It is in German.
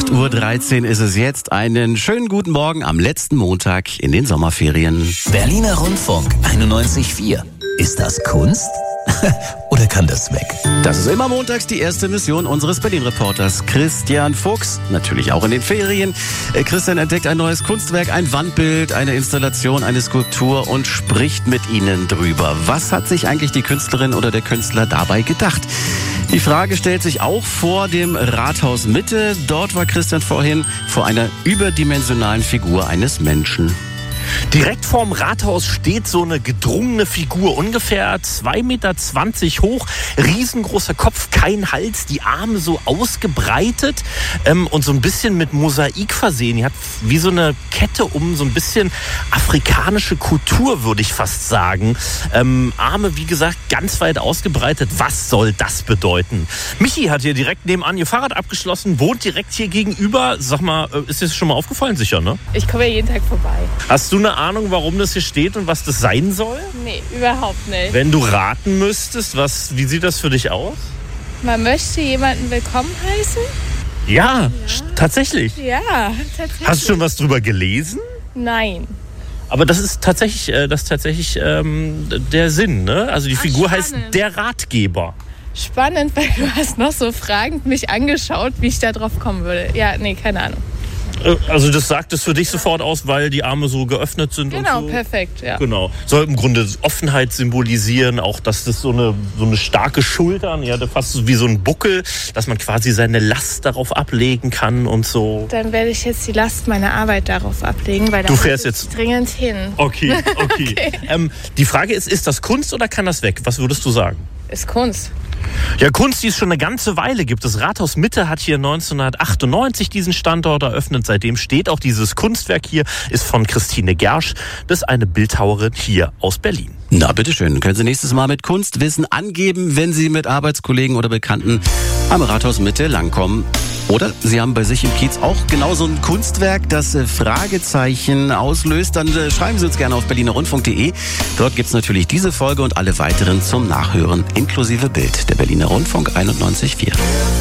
8:13 Uhr ist es jetzt. Einen schönen guten Morgen am letzten Montag in den Sommerferien. Berliner Rundfunk 91,4. Ist das Kunst? Oder kann das weg? Das ist immer montags die erste Mission unseres Berlin-Reporters Christian Fuchs. Natürlich auch in den Ferien. Christian entdeckt ein neues Kunstwerk, ein Wandbild, eine Installation, eine Skulptur und spricht mit Ihnen drüber. Was hat sich eigentlich die Künstlerin oder der Künstler dabei gedacht? Die Frage stellt sich auch vor dem Rathaus Mitte. Dort war Christian vorhin vor einer überdimensionalen Figur eines Menschen. Direkt vorm Rathaus steht so eine gedrungene Figur, ungefähr 2,20 Meter hoch, riesengroßer Kopf, kein Hals, die Arme so ausgebreitet und so ein bisschen mit Mosaik versehen. Die hat wie so eine Kette um, so ein bisschen afrikanische Kultur, würde ich fast sagen. Arme, wie gesagt, ganz weit ausgebreitet. Was soll das bedeuten? Michi hat hier direkt nebenan ihr Fahrrad abgeschlossen, wohnt direkt hier gegenüber. Sag mal, ist dir das schon mal aufgefallen? Sicher, ne? Ich komme ja jeden Tag vorbei. Hast du eine Ahnung, warum das hier steht und was das sein soll? Nee, überhaupt nicht. Wenn du raten müsstest, wie sieht das für dich aus? Man möchte jemanden willkommen heißen? Ja. Tatsächlich. Ja, tatsächlich. Hast du schon was drüber gelesen? Nein. Aber das ist tatsächlich, der Sinn, ne? Also die Figur heißt der Ratgeber. Spannend, weil du hast noch so fragend mich angeschaut, wie ich da drauf kommen würde. Ja, nee, keine Ahnung. Also das sagt es für dich sofort aus, weil die Arme so geöffnet sind und so? Genau, perfekt, ja. Genau. Soll im Grunde Offenheit symbolisieren, auch dass das so eine starke Schultern, ja, fast wie so ein Buckel, dass man quasi seine Last darauf ablegen kann und so. Dann werde ich jetzt die Last meiner Arbeit darauf ablegen, weil da muss ich dringend hin. Okay. Die Frage ist das Kunst oder kann das weg? Was würdest du sagen? Ist Kunst. Ja, Kunst, die es schon eine ganze Weile gibt. Das Rathaus Mitte hat hier 1998 diesen Standort eröffnet. Seitdem steht auch dieses Kunstwerk hier, ist von Christine Gersch. Das ist eine Bildhauerin hier aus Berlin. Na, bitteschön. Können Sie nächstes Mal mit Kunstwissen angeben, wenn Sie mit Arbeitskollegen oder Bekannten am Rathaus Mitte langkommen. Oder Sie haben bei sich im Kiez auch genau so ein Kunstwerk, das Fragezeichen auslöst. Dann schreiben Sie uns gerne auf berlinerrundfunk.de. Dort gibt's natürlich diese Folge und alle weiteren zum Nachhören, inklusive Bild. Der Berliner Rundfunk 91,4.